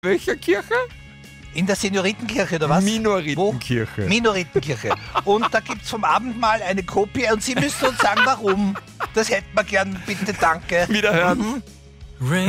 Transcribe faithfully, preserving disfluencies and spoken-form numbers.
welcher Kirche? In der Senioritenkirche, oder was? Minoritenkirche. Wo? Minoritenkirche. Und da gibt es vom Abendmahl eine Kopie und Sie müssen uns sagen, warum. Das hätten wir gern, bitte, danke. Wiederhören. Mhm.